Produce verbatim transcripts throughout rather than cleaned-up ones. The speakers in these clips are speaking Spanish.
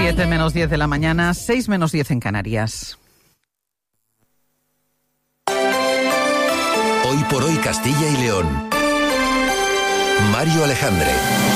siete menos diez de la mañana, seis menos diez en Canarias. Hoy por hoy Castilla y León. Mario Alejandre.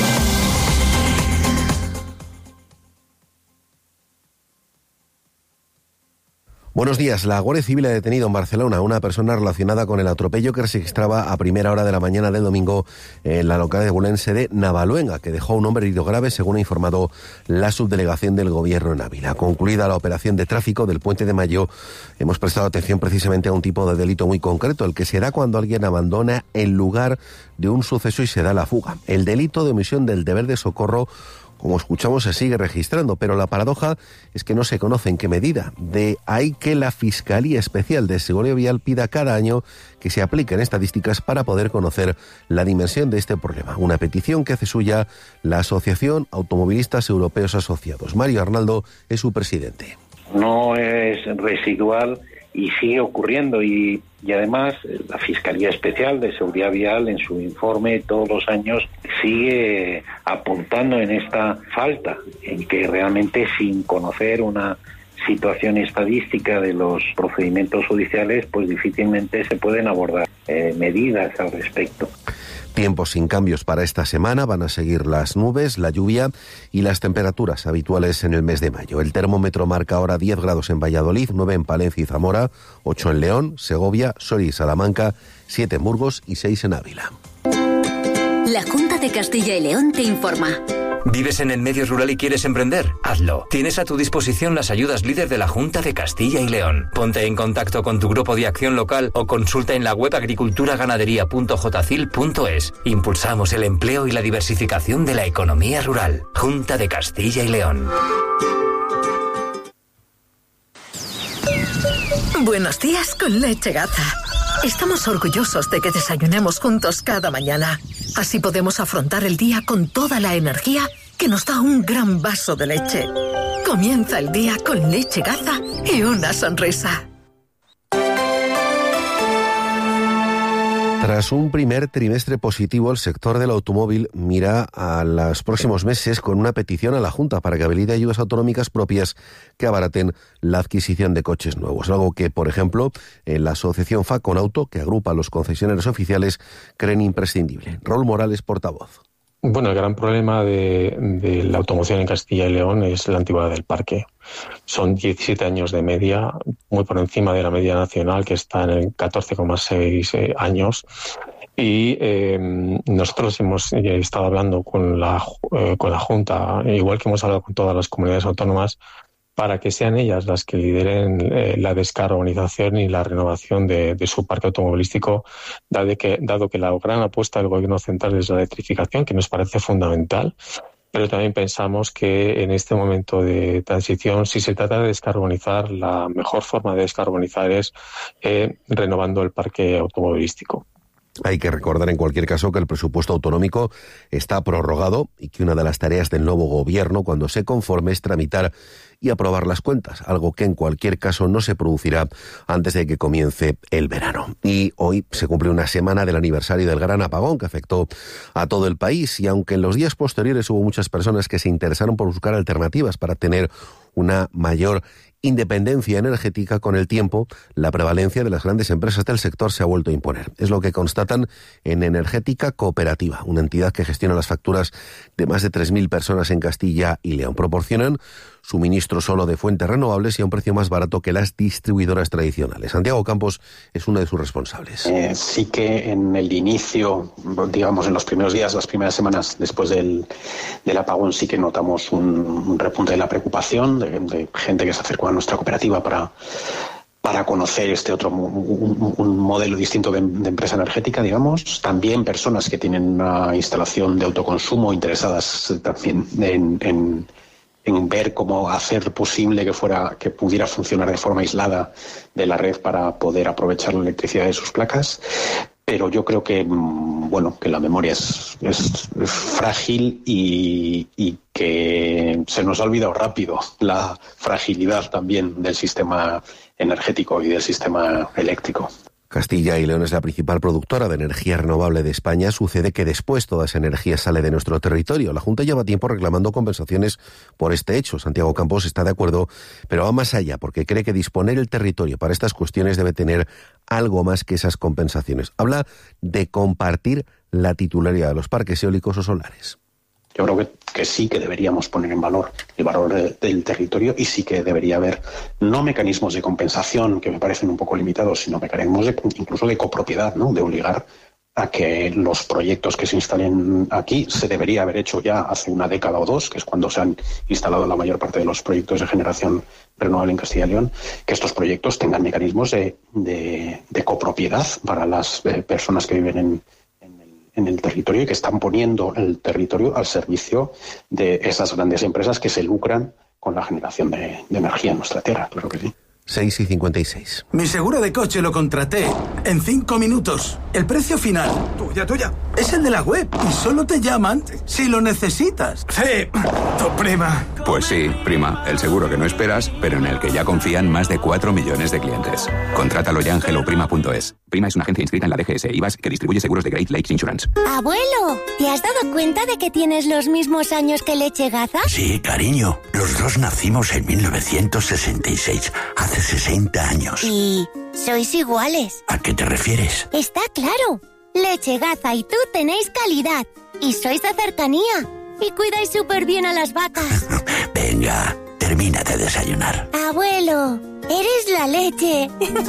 Buenos días. La Guardia Civil ha detenido en Barcelona a una persona relacionada con el atropello que se registraba a primera hora de la mañana del domingo en la localidad bulense de Navaluenga, que dejó a un hombre herido grave, según ha informado la subdelegación del Gobierno en Ávila. Concluida la operación de tráfico del Puente de Mayo, hemos prestado atención precisamente a un tipo de delito muy concreto, el que se da cuando alguien abandona el lugar de un suceso y se da la fuga. El delito de omisión del deber de socorro, como escuchamos, se sigue registrando, pero la paradoja es que no se conoce en qué medida. De ahí que la Fiscalía Especial de Seguridad Vial pida cada año que se apliquen estadísticas para poder conocer la dimensión de este problema. Una petición que hace suya la Asociación Automovilistas Europeos Asociados. Mario Arnaldo es su presidente. No es residual y sigue ocurriendo, y, y además la Fiscalía Especial de Seguridad Vial en su informe todos los años sigue apuntando en esta falta, en que realmente sin conocer una situación estadística de los procedimientos judiciales, pues difícilmente se pueden abordar eh, medidas al respecto. Tiempos sin cambios para esta semana, van a seguir las nubes, la lluvia y las temperaturas habituales en el mes de mayo. El termómetro marca ahora diez grados en Valladolid, nueve en Palencia y Zamora, ocho en León, Segovia, Soria y Salamanca, siete en Burgos y seis en Ávila. La Junta de Castilla y León te informa. ¿Vives en el medio rural y quieres emprender? Hazlo. Tienes a tu disposición las ayudas líder de la Junta de Castilla y León. Ponte en contacto con tu grupo de acción local o consulta en la web agricultura ganadería punto jcil punto es. Impulsamos el empleo y la diversificación de la economía rural. Junta de Castilla y León. Buenos días con Leche Gaza. Estamos orgullosos de que desayunemos juntos cada mañana. Así podemos afrontar el día con toda la energía que nos da un gran vaso de leche. Comienza el día con Leche Gaza y una sonrisa. Tras un primer trimestre positivo, el sector del automóvil mira a los próximos meses con una petición a la Junta para que habilite ayudas autonómicas propias que abaraten la adquisición de coches nuevos. Algo que, por ejemplo, en la asociación Faconauto, que agrupa a los concesionarios oficiales, creen imprescindible. Raúl Morales, portavoz. Bueno, el gran problema de, de la automoción en Castilla y León es la antigüedad del parque. Son diecisiete años de media, muy por encima de la media nacional, que está en catorce coma seis eh, años. Y eh, nosotros hemos eh, estado hablando con la, eh, con la Junta, igual que hemos hablado con todas las comunidades autónomas, para que sean ellas las que lideren eh, la descarbonización y la renovación de, de su parque automovilístico, dado que, dado que la gran apuesta del Gobierno central es la electrificación, que nos parece fundamental, pero también pensamos que en este momento de transición, si se trata de descarbonizar, la mejor forma de descarbonizar es eh, renovando el parque automovilístico. Hay que recordar en cualquier caso que el presupuesto autonómico está prorrogado y que una de las tareas del nuevo gobierno, cuando se conforme, es tramitar y aprobar las cuentas, algo que en cualquier caso no se producirá antes de que comience el verano. Y hoy se cumple una semana del aniversario del gran apagón que afectó a todo el país, y aunque en los días posteriores hubo muchas personas que se interesaron por buscar alternativas para tener una mayor independencia energética, con el tiempo la prevalencia de las grandes empresas del sector se ha vuelto a imponer. Es lo que constatan en Energética Cooperativa, una entidad que gestiona las facturas de más de tres mil personas en Castilla y León. Proporcionan suministro solo de fuentes renovables y a un precio más barato que las distribuidoras tradicionales. Santiago Campos es uno de sus responsables. Eh, sí que en el inicio, digamos en los primeros días, las primeras semanas después del, del apagón, sí que notamos un, un repunte de la preocupación de, de gente que se acercó a nuestra cooperativa para para conocer este otro un, un modelo distinto de, de empresa energética, digamos. También personas que tienen una instalación de autoconsumo interesadas también en, en, en ver cómo hacer posible que fuera que pudiera funcionar de forma aislada de la red para poder aprovechar la electricidad de sus placas. Pero yo creo que bueno que la memoria es, es, es frágil y, y que se nos ha olvidado rápido la fragilidad también del sistema energético y del sistema eléctrico. Castilla y León es la principal productora de energía renovable de España. Sucede que después toda esa energía sale de nuestro territorio. La Junta lleva tiempo reclamando compensaciones por este hecho. Santiago Campos está de acuerdo, pero va más allá porque cree que disponer el territorio para estas cuestiones debe tener algo más que esas compensaciones. Habla de compartir la titularidad de los parques eólicos o solares. Yo creo que, que sí que deberíamos poner en valor el valor de, del territorio y sí que debería haber no mecanismos de compensación que me parecen un poco limitados, sino mecanismos de, incluso de copropiedad, ¿no? De obligar a que los proyectos que se instalen aquí se debería haber hecho ya hace una década o dos, que es cuando se han instalado la mayor parte de los proyectos de generación renovable en Castilla y León, que estos proyectos tengan mecanismos de, de, de copropiedad para las eh, personas que viven en en el territorio y que están poniendo el territorio al servicio de esas grandes empresas que se lucran con la generación de, de energía en nuestra tierra, claro que sí. seis y cincuenta y seis. Mi seguro de coche lo contraté en cinco minutos. El precio final, tuya, tuya, es el de la web y solo te llaman si lo necesitas. Sí, tu prima. Pues sí, prima, el seguro que no esperas, pero en el que ya confían más de cuatro millones de clientes. Contrátalo ya en hello prima punto es. Prima es una agencia inscrita en la D G S I V A S que distribuye seguros de Great Lakes Insurance. Abuelo, ¿te has dado cuenta de que tienes los mismos años que Lechegaza? Sí, cariño. Los dos nacimos en mil novecientos sesenta y seis, hace sesenta años. ¿Y sois iguales? ¿A qué te refieres? Está claro. Lechegaza y tú tenéis calidad. Y sois de cercanía. Y cuidáis súper bien a las vacas. Venga, termina de desayunar. Abuelo, eres la leche.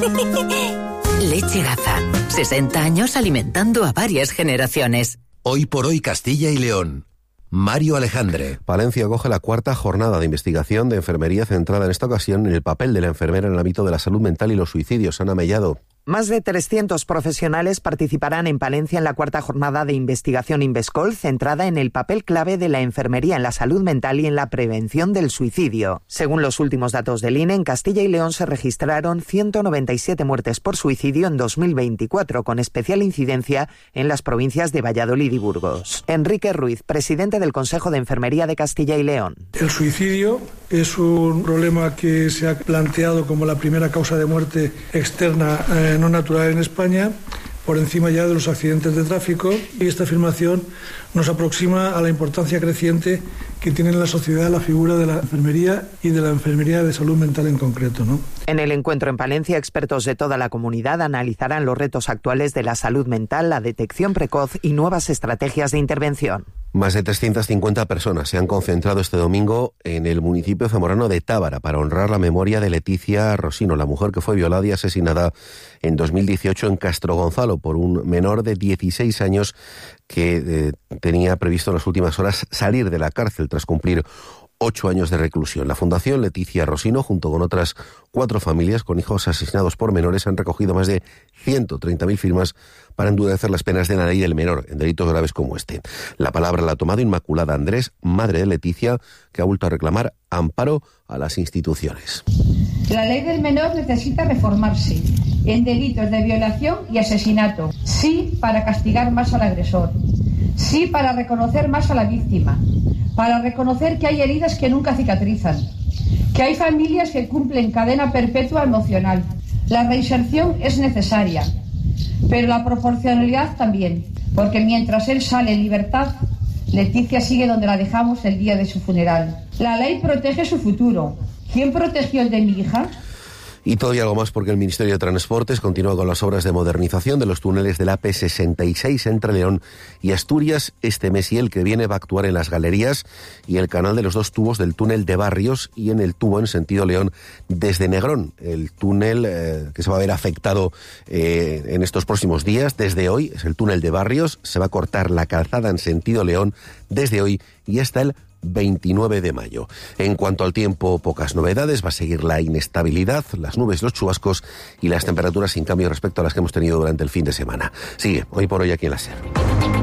Lechegaza. sesenta años alimentando a varias generaciones. Hoy por hoy Castilla y León. Mario Alejandre. Palencia acoge la cuarta jornada de investigación de enfermería centrada en esta ocasión en el papel de la enfermera en el ámbito de la salud mental y los suicidios. Ana Mellado. Más de trescientos profesionales participarán en Palencia en la cuarta jornada de investigación Invescol, centrada en el papel clave de la enfermería en la salud mental y en la prevención del suicidio. Según los últimos datos del I N E, en Castilla y León se registraron ciento noventa y siete muertes por suicidio en dos mil veinticuatro, con especial incidencia en las provincias de Valladolid y Burgos. Enrique Ruiz, presidente del Consejo de Enfermería de Castilla y León. El suicidio es un problema que se ha planteado como la primera causa de muerte externa eh, no natural en España, por encima ya de los accidentes de tráfico, y esta afirmación nos aproxima a la importancia creciente que tiene en la sociedad la figura de la enfermería y de la enfermería de salud mental en concreto, ¿no? En el encuentro en Palencia, expertos de toda la comunidad analizarán los retos actuales de la salud mental, la detección precoz y nuevas estrategias de intervención. Más de trescientas cincuenta personas se han concentrado este domingo en el municipio zamorano de Tábara para honrar la memoria de Leticia Rosino, la mujer que fue violada y asesinada en dos mil dieciocho en Castro Gonzalo por un menor de dieciséis años que eh, tenía previsto en las últimas horas salir de la cárcel tras cumplir ocho años de reclusión. La Fundación Leticia Rosino, junto con otras cuatro familias con hijos asesinados por menores, han recogido más de ciento treinta mil firmas para endurecer las penas de la ley del menor en delitos graves como este. La palabra la ha tomado Inmaculada Andrés, madre de Leticia, que ha vuelto a reclamar amparo a las instituciones. La ley del menor necesita reformarse en delitos de violación y asesinato. Sí, para castigar más al agresor. Sí, para reconocer más a la víctima. Para reconocer que hay heridas que nunca cicatrizan. Que hay familias que cumplen cadena perpetua emocional. La reinserción es necesaria, pero la proporcionalidad también, porque mientras él sale en libertad, Leticia sigue donde la dejamos el día de su funeral. La ley protege su futuro. ¿Quién protegió el de mi hija? Y todo y algo más porque el Ministerio de Transportes continúa con las obras de modernización de los túneles del A P sesenta y seis entre León y Asturias. Este mes y el que viene va a actuar en las galerías y el canal de los dos tubos del túnel de Barrios y en el tubo en sentido León desde Negrón. El túnel eh, que se va a ver afectado eh, en estos próximos días, desde hoy, es el túnel de Barrios. Se va a cortar la calzada en sentido León desde hoy y hasta el veintinueve de mayo. En cuanto al tiempo, pocas novedades. Va a seguir la inestabilidad, las nubes, los chubascos y las temperaturas sin cambio respecto a las que hemos tenido durante el fin de semana. Sigue, hoy por hoy aquí en la SER.